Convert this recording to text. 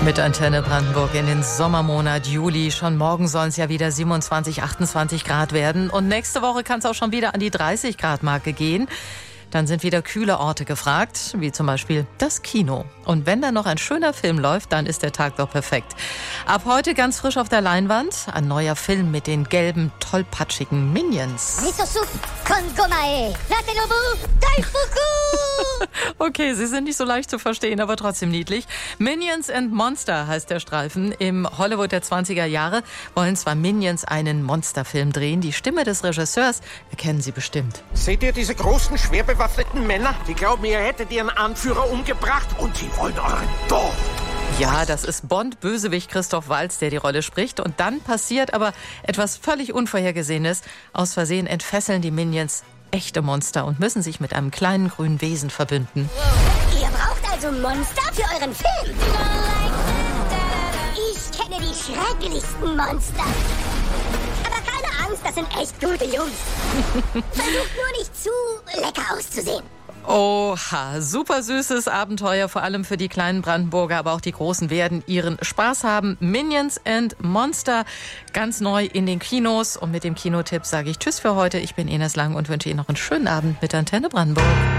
Mit Antenne Brandenburg in den Sommermonat Juli. Schon morgen sollen es ja wieder 27, 28 Grad werden. Und nächste Woche kann es auch schon wieder an die 30 Grad Marke gehen. Dann sind wieder kühle Orte gefragt, wie zum Beispiel das Kino. Und wenn da noch ein schöner Film läuft, dann ist der Tag doch perfekt. Ab heute ganz frisch auf der Leinwand ein neuer Film mit den gelben, tollpatschigen Minions. Okay, sie sind nicht so leicht zu verstehen, aber trotzdem niedlich. Minions and Monster heißt der Streifen. Im Hollywood der 20er Jahre wollen zwar Minions einen Monsterfilm drehen. Die Stimme des Regisseurs erkennen Sie bestimmt. Seht ihr diese großen, schwer bewaffneten Männer? Die glauben, ihr hättet ihren Anführer umgebracht und sie wollen euren Tod. Ja, das ist Bond-Bösewicht Christoph Waltz, der die Rolle spricht. Und dann passiert aber etwas völlig Unvorhergesehenes. Aus Versehen entfesseln die Minions echte Monster und müssen sich mit einem kleinen grünen Wesen verbünden. Ihr braucht also Monster für euren Film? Ich kenne die schrecklichsten Monster. Aber keine Angst, das sind echt gute Jungs. Versucht nur nicht zu lecker auszusehen. Oha, super süßes Abenteuer, vor allem für die kleinen Brandenburger, aber auch die Großen werden ihren Spaß haben. Minions and Monster, ganz neu in den Kinos. Und mit dem Kinotipp sage ich Tschüss für heute. Ich bin Ines Lang und wünsche Ihnen noch einen schönen Abend mit Antenne Brandenburg.